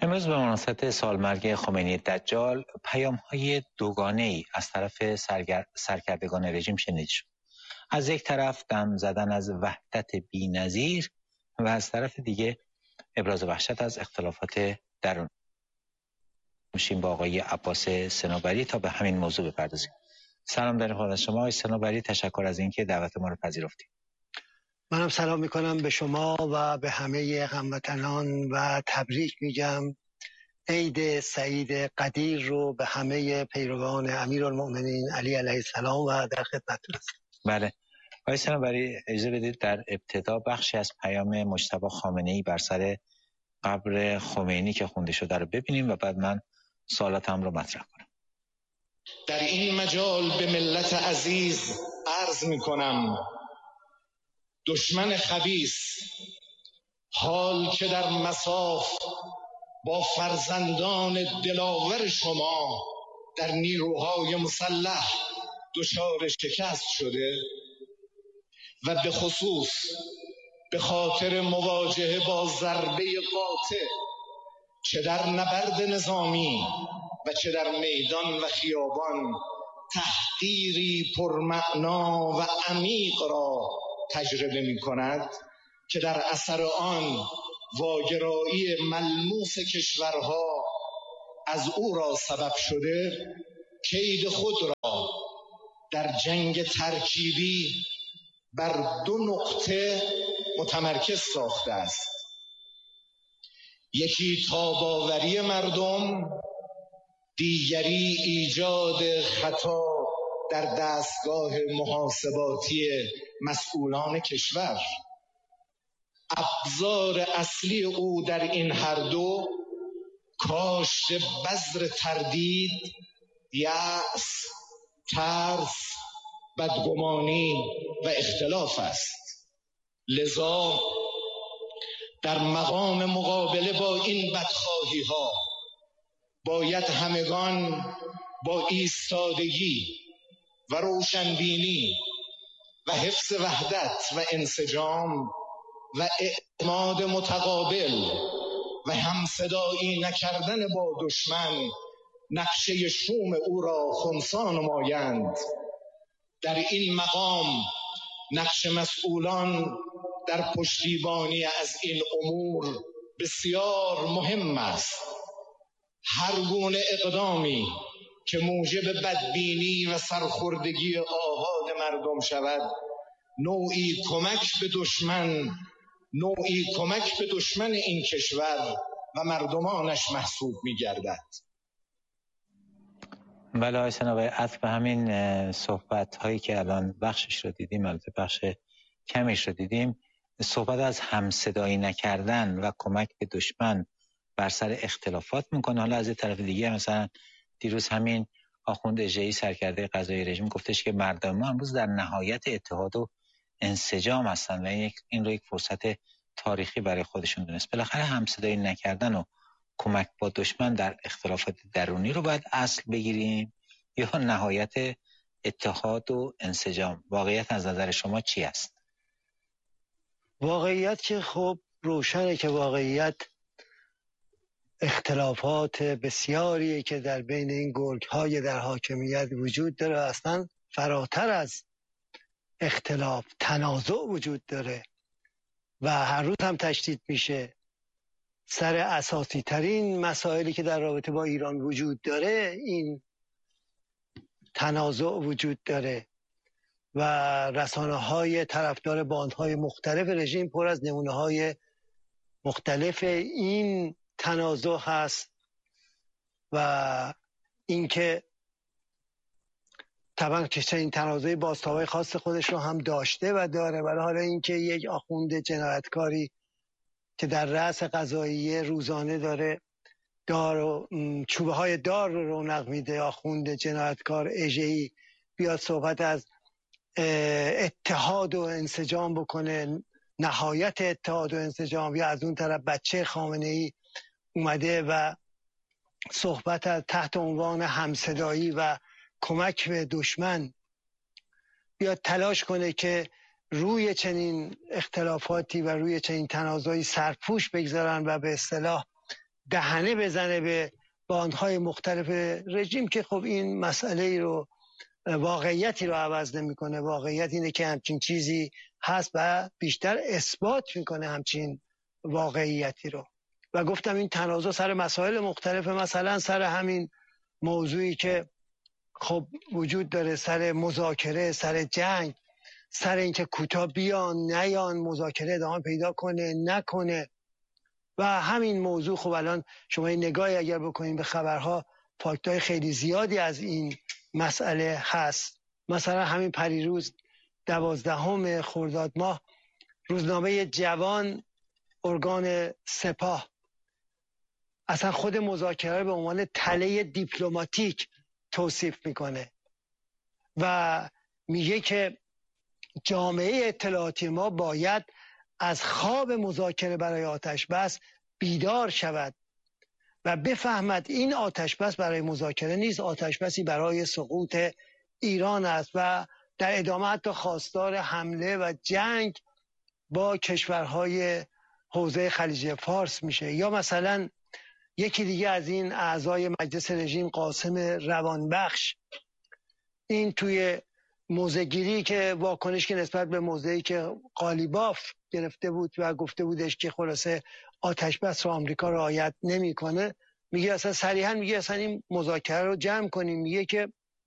امروز به مناسبت سالمرگ خمینی دجال پیام‌های دوگانه‌ای از طرف سرکردگان رژیم شنیده شد. از یک طرف دم زدن از وحدت بی‌نظیر و از طرف دیگه ابراز وحشت از اختلافات درون. میشیم با آقای عباس صنوبری تا به همین موضوع بپردازیم. سلام در خدمت شما آقای صنوبری، تشکر از اینکه دعوت ما رو پذیرفتید. منم سلام میکنم به شما و به همه هموطنان و تبریک میگم عید سعید قدیر رو به همه پیروان امیرالمؤمنین علی علیه السلام و در خدمتتون هستم. بله آقای صنوبری، اجازه بدید در ابتدا بخشی از پیام مجتبی خامنه‌ای بر سر قبر خمینی که خونده شده رو ببینیم و بعد من سوالاتم رو مطرح کنم. در این مجال به ملت عزیز عرض میکنم دشمن خبیث حال که در مصاف با فرزندان دلاور شما در نیروهای مسلح دچار شکست شده و به خصوص به خاطر مواجهه با ضربه قاطع چه در نبرد نظامی و چه در میدان و خیابان تحقیری پرمعنا و عمیق را تجربه می کند که در اثر آن واگرایی ملموس کشورها از او را سبب شده کید خود را در جنگ ترکیبی بر دو نقطه متمرکز ساخته است. یکی تاباوری مردم، دیگری ایجاد خطا در دستگاه محاسباتی مسئولان کشور. ابزار اصلی او در این هر دو کاشت بذر تردید، یأس، ترس، بدگمانی و اختلاف است. لذا در مقام مقابله با این بدخواهی ها باید همگان با ایستادگی و روشنبینی و حفظ وحدت و انسجام و اعتماد متقابل و همصدایی نکردن با دشمن نقشه شوم او را خنثی نمایند. در این مقام نقش مسئولان در پشتیبانی از این امور بسیار مهم است. هر گونه اقدامی که موجب بدبینی و سرخوردگی آحاد مردم شود نوعی کمک به دشمن این کشور و مردمانش محسوب می گردد. بله آقای صنوبری، عطف به همین صحبت هایی که الان بخشش رو دیدیم، البته بخش کمیش رو دیدیم، صحبت از همصدایی نکردن و کمک به دشمن بر سر اختلافات میکنه. حالا از طرف دیگه مثلا دیروز همین آخوند اژه‌ای سرکرده قضایی رژیم گفتش که مردم ما امروز در نهایت اتحاد و انسجام هستن و این رو یک فرصت تاریخی برای خودشون دونست. بالاخره همصدایی نکردن و کمک با دشمن در اختلافات درونی رو باید اصل بگیریم یا نهایت اتحاد و انسجام؟ واقعیت از نظر شما چی است؟ واقعیت که خب روشنه که واقعیت اختلافات بسیاریه که در بین این گرگ‌های در حاکمیت وجود داره. اصلا فراتر از اختلاف تنازع وجود داره و هر روز هم تشدید میشه. سر اساسی ترین مسائلی که در رابطه با ایران وجود داره این تنازع وجود داره و رسانه‌های طرفدار باندهای مختلف رژیم پر از نمونه‌های مختلف این تنازع هست و اینکه طبعا که این تنازع بازتاب‌های خاص خودش رو هم داشته و داره، ولی حالا اینکه یک آخوند جنایتکاری که در رأس قضاییه روزانه داره چوبه های دار رو رونق میده، آخوند جنایتکار اژه‌ای بیاد صحبت از اتحاد و انسجام بکنه، نهایت اتحاد و انسجام، یا از اون طرف بچه خامنه‌ای اومده و صحبت از تحت عنوان همصدایی و کمک به دشمن بیاد تلاش کنه که روی چنین اختلافاتی و روی چنین تنازعی سرپوش بگذارن و به اصطلاح دهنه بزنه به باندهای مختلف رژیم که خب این مسئله رو واقعیتی رو عوض نمیکنه. واقعیت اینه که همچین چیزی هست و بیشتر اثبات میکنه همچین واقعیتی رو. و گفتم این تنازع سر مسائل مختلف، مثلا سر همین موضوعی که خب وجود داره، سر مذاکره، سر جنگ، سر اینکه کوتاه بیان نیان، مذاکره ادامه پیدا کنه نکنه. و همین موضوع خب الان شما این نگاهی اگر بکنید به خبرها، فاکتای خیلی زیادی از این مسئله هست. مثلا همین پریروز 12 خرداد ماه روزنامه جوان، ارگان سپاه، اصلا خود مذاکره به عنوان تله دیپلماتیک توصیف میکنه و میگه که جامعه اطلاعاتی ما باید از خواب مذاکره برای آتش بس بیدار شود و بفهمد این آتش بس برای مذاکره نیست، آتش بسی برای سقوط ایران است و در ادامه حتی خواستار حمله و جنگ با کشورهای حوزه خلیج فارس میشه. یا مثلا یکی دیگه از این اعضای مجلس رژیم، قاسم روانبخش، این توی موضع‌گیری که واکنش که نسبت به موضعی که قالیباف گرفته بود و گفته بودش که خلاصه آتش بس رو آمریکا رعایت نمیکنه، میگه اصلا صریحا میگه اصلا این مذاکره رو جمع کنیم. میگه که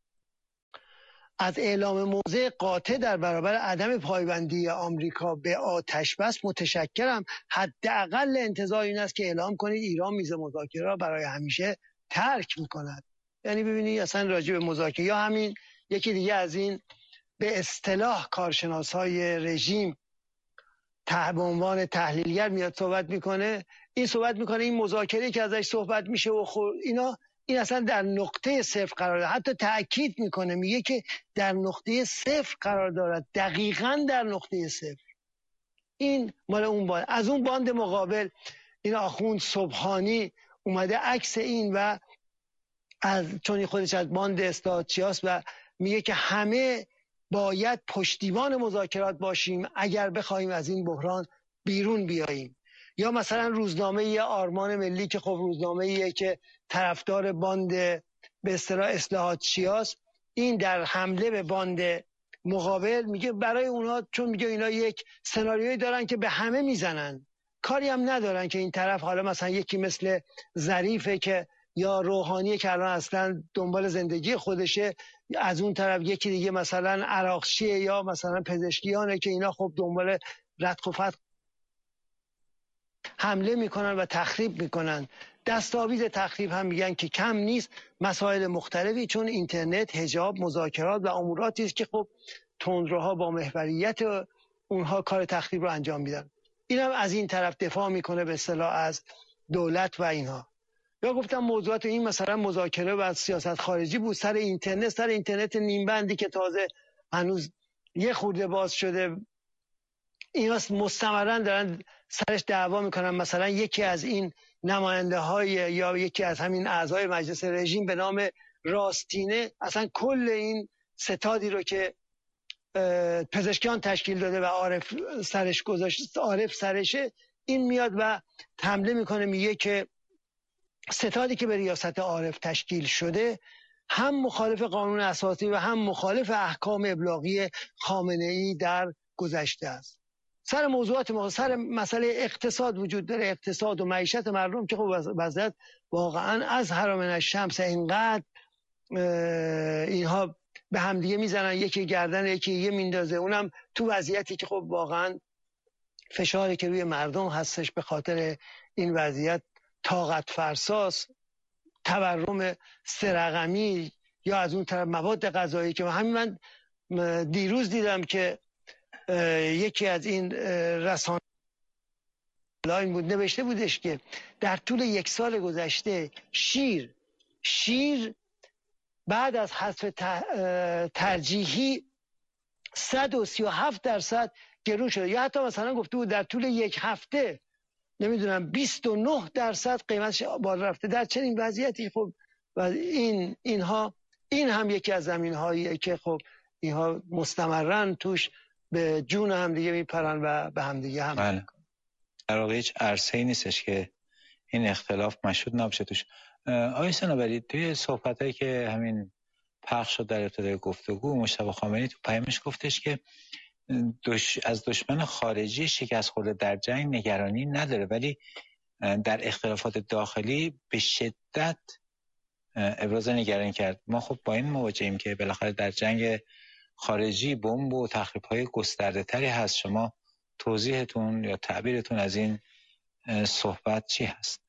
از اعلام موضع قاطع در برابر عدم پایبندی آمریکا به آتش بس متشکرم. حداقل انتظار این است که اعلام کنید ایران میز مذاکره را برای همیشه ترک میکند. یعنی ببینید اصلا راجع به مذاکره. یا همین یکی دیگه از این به اصطلاح کارشناسای رژیم به عنوان تحلیلگر میاد صحبت میکنه، این صحبت میکنه این مذاکره که ازش صحبت میشه و اینا، این اصلا در نقطه صفر قرار داره. حتی تأکید میکنه، میگه که در نقطه صفر قرار دارد، دقیقاً در نقطه صفر. این مال اون باند. از اون باند مقابل این آخوند سبحانی اومده عکس این و چون خودش از باند استادچیاست و میگه که همه باید پشتیبان مذاکرات باشیم اگر بخوایم از این بحران بیرون بیاییم. یا مثلا روزنامه آرمان ملی که خب روزنامه‌ایه که طرفدار باند به اصطلاح اصلاحات شیاست، این در حمله به باند مقابل میگه برای اونا، چون میگه اینا یک سناریویی دارن که به همه میزنن، کاری هم ندارن که این طرف، حالا مثلا یکی مثل ظریفه که یا روحانیه که الان اصلا دنبال زندگی خودشه، از اون طرف یکی دیگه مثلا عراقچیه یا مثلا پزشکیانه که اینا خب دنبال ردخ و فتح حمله میکنن و تخریب میکنن. دستاویز تخریب هم میگن که کم نیست، مسائل مختلفی، چون اینترنت، حجاب، مذاکرات و اموراتی است که خب تندروها با محوریت اونها کار تخریب رو انجام میدن. اینم از این طرف دفاع میکنه به اصطلاح از دولت و اینها. یا گفتم موضوعات این مثلا مذاکره و سیاست خارجی بود سر اینترنت نیمبندی که تازه هنوز یه خورده باز شده، اینا مستمرا دارن سرش دعوا میکنن. مثلا یکی از این نماینده های یا یکی از همین اعضای مجلس رژیم به نام راستینه اصلا کل این ستادی رو که پزشکیان تشکیل داده و عارف سرش گذاشت، عارف سرشه، این میاد و حمله میکنه، میگه که ستادی که به ریاست عارف تشکیل شده هم مخالف قانون اساسی و هم مخالف احکام ابلاغی خامنه‌ای در گذشته است. سر موضوعات سر مسئله اقتصاد وجود داره، اقتصاد و معیشت مردم که خب وضعیت واقعا از حرام الشمس، اینقدر اینها به هم دیگه میزنن، یکی گردن یکی یه میندازه، اونم تو وضعیتی که خب واقعا فشاری که روی مردم هستش به خاطر این وضعیت طاقت فرساس، تورم سرقمی، یا از اون طرف مواد غذایی که همین من دیروز دیدم که یکی از این رسانه لاین بود نوشته بودش که در طول 1 سال گذشته شیر بعد از حذف ترجیحی 137% گرون شده، یا حتی مثلا گفته بود در طول 1 هفته نمیدونم 29% قیمتش بالا رفته. در چنین وضعیتی خب و این هم یکی از زمین‌هاییه که خب اینها مستمرن توش به جون هم دیگه میپرن و به هم دیگه هم در واقع هیچ عرصه‌ای نیستش که این اختلاف مشهود نباشه توش. آقای صنوبری، توی صحبتایی که همین پخش شد در ابتدای گفتگو، مجتبی خامنه‌ای تو پیامش گفتش که از دشمن خارجی شکست خورده در جنگ نگرانی نداره، ولی در اختلافات داخلی به شدت ابراز نگرانی کرد. ما خب با این مواجهیم که بالاخره در جنگ خارجی بمب و تخریب‌های گسترده‌تری هست. شما توضیحتون یا تعبیرتون از این صحبت چی هست؟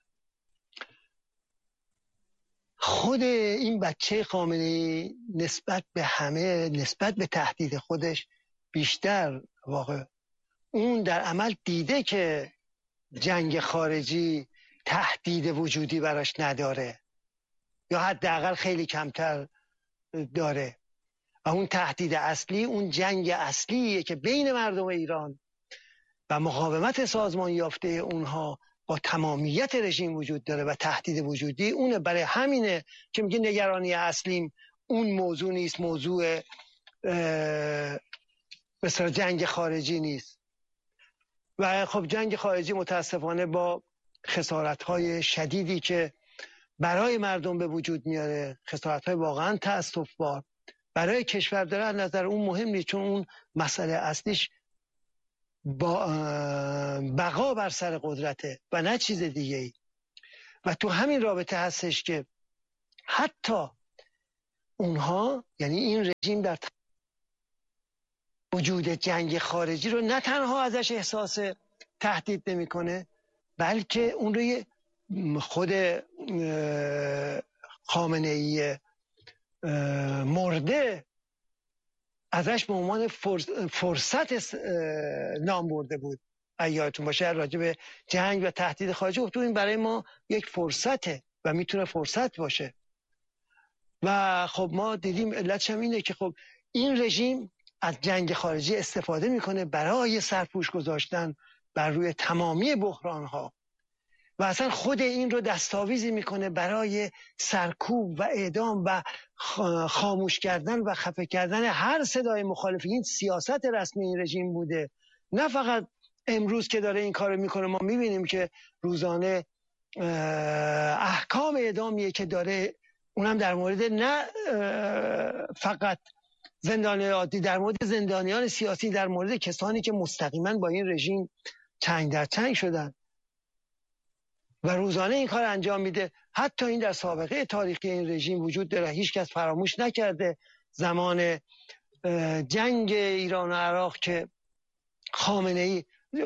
خود این بچه خامنه‌ای نسبت به همه، نسبت به تهدید خودش بیشتر واقع اون در عمل دیده که جنگ خارجی تهدید وجودی براش نداره یا حداقل خیلی کمتر داره و اون تهدید اصلی اون جنگ اصلیه که بین مردم ایران و مقاومت سازمان یافته اونها با تمامیت رژیم وجود داره و تهدید وجودی اونه. برای همینه که میگه نگرانی اصلیم اون موضوع نیست، موضوع مثلا جنگ خارجی نیست. و خب جنگ خارجی متاسفانه با خسارت‌های شدیدی که برای مردم به وجود میاره، خسارت‌های واقعا تأسف‌بار برای کشور داره، از نظر اون مهم نیست، چون اون مسئله اصلیش با بقا بر سر قدرته و نه چیز دیگه ای. و تو همین رابطه هستش که حتی اونها، یعنی این رژیم، در وجود جنگ خارجی رو نه تنها ازش احساس تهدید نمیکنه، بلکه اون رو خود خامنه‌ای مرده ازش به عنوان فرصت نام برده بود. یادتون باشه راجع به جنگ و تهدید خارجی گفتم این برای ما یک فرصته و میتونه فرصت باشه. و خب ما دیدیم علتش هم اینه که خب این رژیم از جنگ خارجی استفاده میکنه برای سرپوش گذاشتن بر روی تمامی بحرانها و اصلا خود این رو دستاویزی میکنه برای سرکوب و اعدام و خاموش کردن و خفه کردن هر صدای مخالف. این سیاست رسمی این رژیم بوده، نه فقط امروز که داره این کارو میکنه. ما میبینیم که روزانه احکام اعدامیه که داره، اونم در مورد نه فقط زندانیان عادی، در مورد زندانیان سیاسی، در مورد کسانی که مستقیما با این رژیم چنگ در چنگ شدن و روزانه این کار انجام میده. حتی این در سابقه تاریخی این رژیم وجود داره، هیچ کس فراموش نکرده زمان جنگ ایران و عراق که خمینی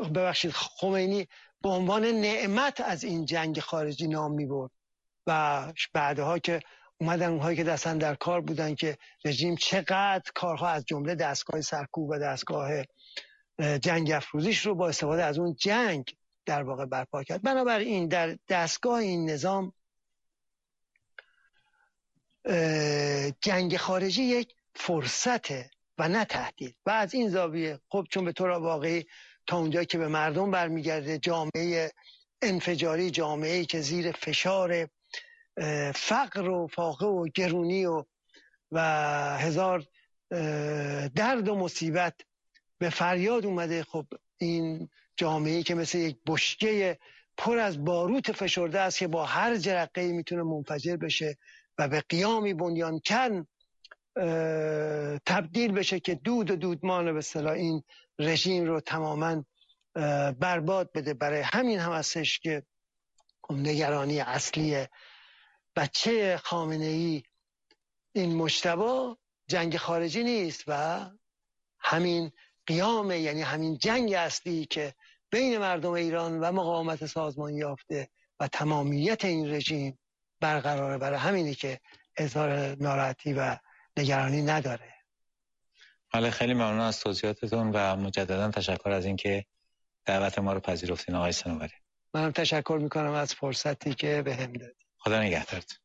به عنوان نعمت از این جنگ خارجی نام میبرد و بعدها که اومدن اونهایی که دستن در کار بودن که رژیم چقدر کارها از جمله دستگاه سرکوب و دستگاه جنگ افروزیش رو با استفاده از اون جنگ در واقع برپا کرد. بنابراین در دستگاه این نظام جنگ خارجی یک فرصته و نه تهدید. و از این زاویه خب چون به طور واقعی تا اونجایی که به مردم برمیگرده، جامعه انفجاری، جامعه‌ای که زیر فشار فقر و فاقه و گرونی و هزار درد و مصیبت به فریاد اومده، خب این جامعه‌ای که مثل یک بشکه پر از باروت فشرده است که با هر جرقه‌ای میتونه منفجر بشه و به قیامی بنیانکن تبدیل بشه که دود و دودمان به اصطلاح این رژیم رو تماما برباد بده. برای همین هم هستش که نگرانی اصلی بچه خامنه‌ای این مجتبی جنگ خارجی نیست و همین قیام، یعنی همین جنگ اصلی که بین مردم ایران و مقاومت سازمان یافته و تمامیت این رژیم برقراره. برای همینی که اظهار ناراحتی و نگرانی نداره. حالا خیلی ممنون از توضیحاتتون و مجددا تشکر از اینکه دعوت ما رو پذیرفتین آقای صنوبری. منم تشکر میکنم از فرصتی که بهم دادید. خدا نگهدارت.